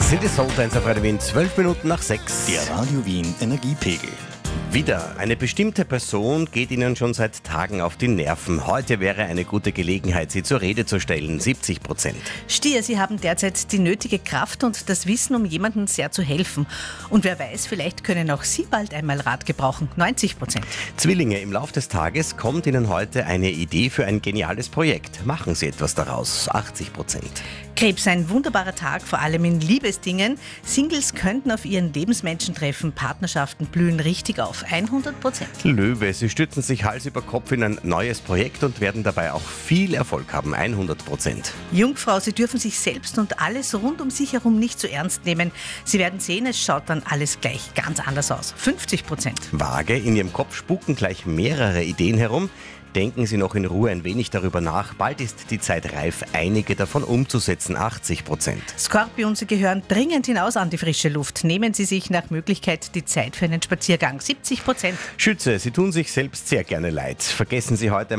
Sind die Soultimes auf Radio Wien 12 Minuten nach 6. Der Radio Wien Energiepegel. Wieder. Eine bestimmte Person geht Ihnen schon seit Tagen auf die Nerven. Heute wäre eine gute Gelegenheit, sie zur Rede zu stellen. 70%. Stier, Sie haben derzeit die nötige Kraft und das Wissen, um jemandem sehr zu helfen. Und wer weiß, vielleicht können auch Sie bald einmal Rat gebrauchen. 90%. Zwillinge, im Lauf des Tages kommt Ihnen heute eine Idee für ein geniales Projekt. Machen Sie etwas daraus. 80%. Krebs, ein wunderbarer Tag, vor allem in Liebesdingen. Singles könnten auf ihren Lebensmenschen treffen. Partnerschaften blühen richtig auf. 100%. Löwe, Sie stützen sich Hals über Kopf in ein neues Projekt und werden dabei auch viel Erfolg haben. 100%. Jungfrau, Sie dürfen sich selbst und alles rund um sich herum nicht zu ernst nehmen. Sie werden sehen, es schaut dann alles gleich ganz anders aus. 50%. Waage, in Ihrem Kopf spuken gleich mehrere Ideen herum. Denken Sie noch in Ruhe ein wenig darüber nach. Bald ist die Zeit reif, einige davon umzusetzen. 80%. Skorpion, Sie gehören dringend hinaus an die frische Luft. Nehmen Sie sich nach Möglichkeit die Zeit für einen Spaziergang. 70%. Schütze, Sie tun sich selbst sehr gerne leid. Vergessen Sie heute